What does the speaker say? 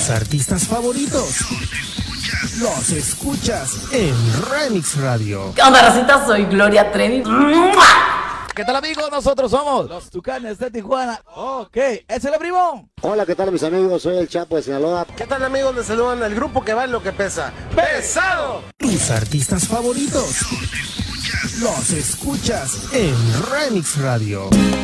artistas favoritos los escuchas en Remix Radio. ¿Qué onda, racita? Soy Gloria Trevi. ¿Qué tal, amigos? Nosotros somos los Tucanes de Tijuana. Ok, ¿es el primo? Hola, ¿qué tal, mis amigos? Soy el Chapo de Sinaloa. ¿Qué tal, amigos? Les saludan el grupo que va en lo que pesa. ¡Pesado! Tus artistas favoritos los escuchas en Remix Radio.